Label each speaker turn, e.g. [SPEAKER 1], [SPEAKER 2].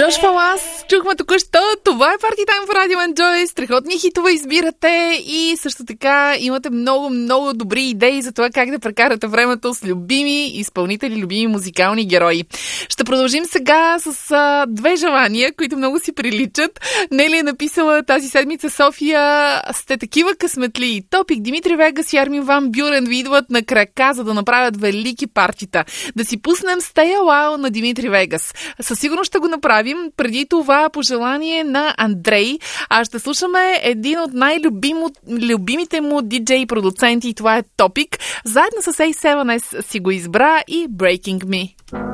[SPEAKER 1] Josh Falas, чухме току-що. Това е Party Time в Radio Enjoy. Страхотни хитове избирате и също така имате много добри идеи за това как да прекарате времето с любими изпълнители, любими музикални герои. Ще продължим сега с две желания, които много си приличат. Нели е написала тази седмица: София, сте такива късметли. Топик, Димитри Вегас и Армин Ван Бюрен ви идват на крака, за да направят велики партита. Да си пуснем Stay a While на Димитри Вегас. Със сигурност ще го направим. Преди това пожелание на Андрей. Ще слушаме един от най-любимите му диджей продуценти и това е Топик. Заедно с A7S си го избра и Breaking Me.